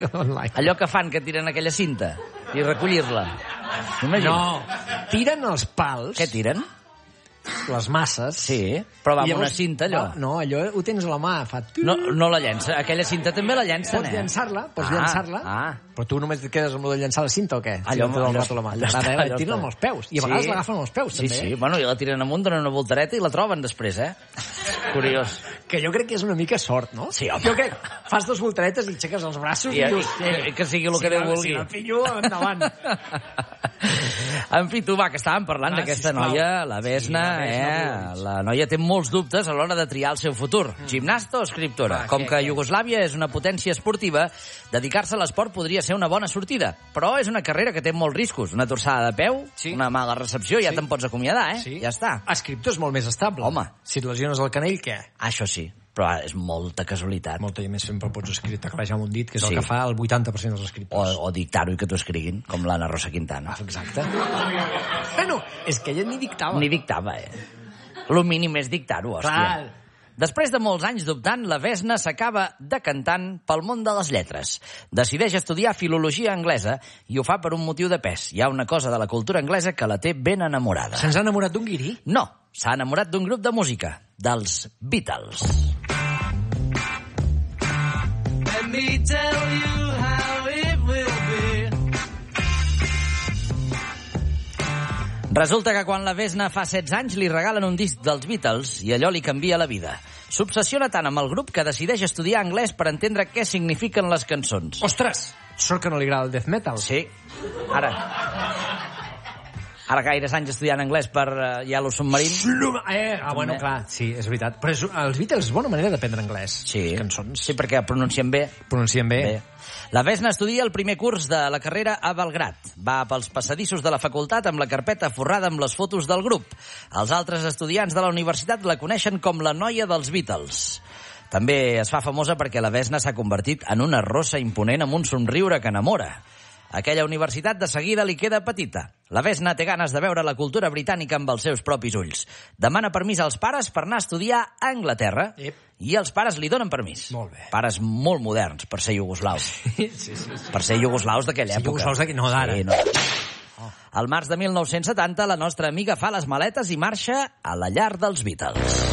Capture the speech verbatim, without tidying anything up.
Online. Allò que fan, que tiren aquella cinta i recollir-la. No, tiren els pals. Què tiren? Les masses. Sí, però va amb una cinta, allò. Va, no, allò ho tens a la mà, fa... No, no la llença, aquella cinta també la llencen, Pots eh? llançar-la, pots ah, llançar-la, ah. però tu només et quedes amb el de llançar la cinta o què? Allò, Si no allò, allò, la mà. allò, T'agrada, allò, eh? Tiren amb els peus, i a vegades sí. l'agafen amb els peus, sí, també. Sí, sí, bueno, i la tiren amunt, donen una voltareta i la troben després, eh? Curiós. Que jo crec que és una mica sort, no? Sí, home. Jo crec, fas dos voltaretes i aixeques els braços i, I, dius... i, i que sigui el si que Déu la, vulgui. Si la pillo, endavant. En fi, tu, va, que estàvem parlant Ah, d'aquesta sisplau. noia, la Vesna, Sí, la Vesna eh? La noia té molts dubtes a l'hora de triar el seu futur. Mm. Gimnasta o escriptora? Ah, Com què, que què? Iugoslàvia és una potència esportiva, dedicar-se a l'esport podria ser una bona sortida. Però és una carrera que té molts riscos. Una torçada de peu, Sí. una mala recepció, ja Sí. te'n pots acomiadar, eh? Sí. Ja està. Escriptor és molt més estable. Home. Si et lesiones el canell, què? Això sí, però és molta casualitat. Molta i més sempre pots escriure teclejar amb un dit, que és Sí. el que fa el vuitanta per cent dels O, escriptors. o dictar-ho i que t'ho escriguin, com l'Anna Rosa Quintana. Exacte. Bueno, és que ella ni dictava. Ni dictava, eh? Lo mínim és dictar-ho, hòstia. Clar. Després de molts anys dubtant, la Vesna s'acaba decantant pel món de les lletres. Decideix estudiar filologia anglesa i ho fa per un motiu de pes. Hi ha una cosa de la cultura anglesa que la té ben enamorada. Se'ns ha enamorat d'un guirí? No, s'ha enamorat d'un grup de música, dels Beatles. Let me tell you how it will be. Resulta que quan la Vesna fa setze anys li regalen un disc dels Beatles i allò li canvia la vida. S'obsessiona tant amb el grup que decideix estudiar anglès per entendre què signifiquen les cançons. Ostres! Sort que no li agrada el death metal. Sí, ara... Ara gaires anys estudiant anglès per uh, Yellow Submarine. Eh, ah, bueno, clar, sí, és veritat. Però és, els Beatles és bona manera d'aprendre anglès. Sí. Les cançons. Sí, perquè pronuncien bé. Pronuncien bé. Bé. La Vesna estudia el primer curs de la carrera a Belgrad. Va pels passadissos de la facultat amb la carpeta forrada amb les fotos del grup. Els altres estudiants de la universitat la coneixen com la noia dels Beatles. També es fa famosa perquè la Vesna s'ha convertit en una rossa imponent amb un somriure que enamora. Aquella universitat de seguida li queda petita. La Vesna té ganes de veure la cultura britànica amb els seus propis ulls. Demana permís als pares per anar a estudiar a Anglaterra. Ep. I els pares li donen permís. Molt bé. Pares molt moderns per ser iugoslaus. Sí, sí, sí. Per ser iugoslaus d'aquella Sí, època. iugoslaus d'aquella- no, d'ara. Sí, no. Al març de mil nou-cents setanta, la nostra amiga fa les maletes i marxa a la llar dels Beatles.